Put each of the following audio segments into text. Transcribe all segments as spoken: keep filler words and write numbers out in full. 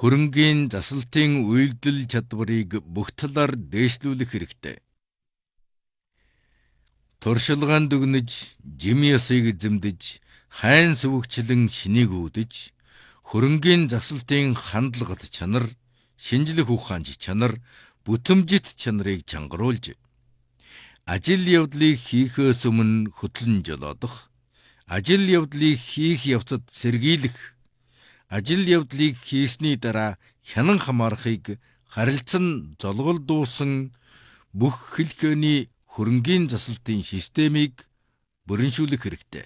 хөрөнгийн засалтын үйлдэл чадварыг бүх талаар дээшлүүлэх хэрэгтэй. Туршилгаан дүгнэж, жим ясыг эзэмдэж, хайн сүвгчлэн шинийг үүдэж, хөрөнгийн засалтын хандлагат чанар, шинжлэх ухаанч чанар, бүтэмжит чанарыг чангаруулж, ажил явдлыг хийхээс өмнө хөтлөн жолоодох, ажил явдлыг хийх явцад сэргийлэх, ажил явдлыг хийсний дараа хянан хамаарахыг харилцан золголдуулсан бүх хэлхээний хөрөнгийн засалтын системийг бүрэншүүлэх хэрэгтэй.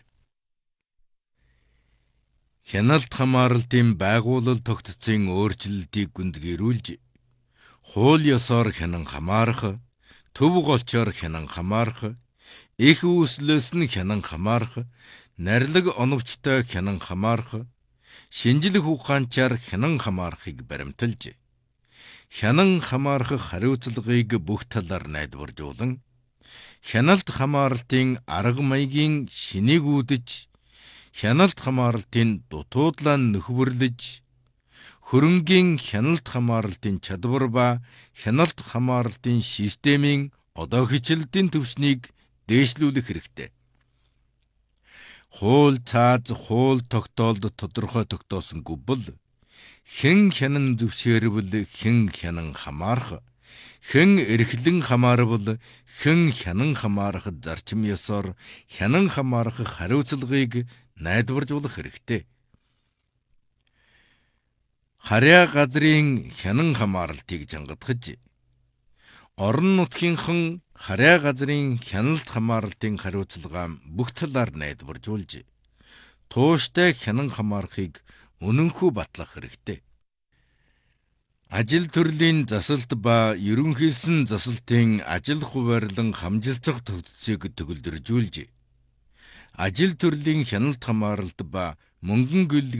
Хяналт хамааралтын байгуулал тогтцын өөрчлөлтийг гүндгэрүүлж, хууль ёсоор хянан хамаарах, төв голчоор хянан хамаарах, их үүслээс нь хянан хамаарах, нарилаг оновчтой хянан хамаарах, шинжлэх ухаанчаар хянан хамаарахыг баримталж, хянан хамаарах хариуцлагыг бүх талаар найдваржуулан, хяналт хамааралтын арга маягийн шинийг үүдэж, хяналт хамааралтын дутуудлаа нөхвөрлөж, хөрөнгийн хяналт хамааралтын чадвар ба хяналт хамааралтын системийн одоо хичээлтийн түвшнийг дээшлүүлэх хэрэгтэй. Хууль цааз хууль тогтоолд тодорхой тогтоосонгүй бол хэн хянан зөвшөөрвөл хэн хянан хамаарах, хэн эрхлэн хамаарвал хэн хянан хамаарах зарчим ёсоор хянан хамаарах хариуцлагыг найдваржуулах хэрэгтэй. Харьяа газрын хянан хамааралтыг чангадахж, орон нутгийнхан харьяа газрын хяналт хамааралтын хариуцлага бүх талаар найдваржуулж, тууштай хянан хамаарахыг үнэнхүү батлах хэрэгтэй. Ажил төрлийн засалт ба ерөнхийлсөн засалтын ажил хуваарлан хамжилцах тогтцыг төгөлдржүүлж, ажил төрлийн хяналт хамааралт ба мөнгөн